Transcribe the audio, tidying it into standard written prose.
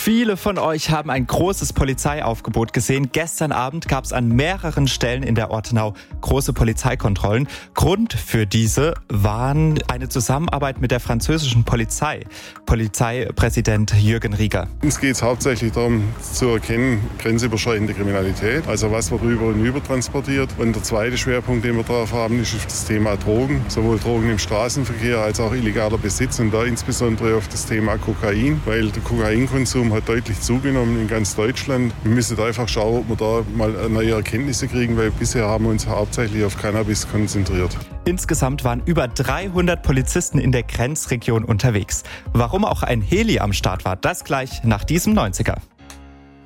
Viele von euch haben ein großes Polizeiaufgebot gesehen. Gestern Abend gab es an mehreren Stellen in der Ortenau große Polizeikontrollen. Grund für diese waren eine Zusammenarbeit mit der französischen Polizei. Polizeipräsident Jürgen Rieger. Uns geht es hauptsächlich darum zu erkennen, grenzüberschreitende Kriminalität, also was wird rüber und über transportiert. Und der zweite Schwerpunkt, den wir drauf haben, ist das Thema Drogen. Sowohl Drogen im Straßenverkehr als auch illegaler Besitz und da insbesondere auf das Thema Kokain, weil der Kokainkonsum hat deutlich zugenommen in ganz Deutschland. Wir müssen einfach schauen, ob wir da mal neue Erkenntnisse kriegen, weil bisher haben wir uns hauptsächlich auf Cannabis konzentriert. Insgesamt waren über 300 Polizisten in der Grenzregion unterwegs. Warum auch ein Heli am Start war, das gleich nach diesem 90er.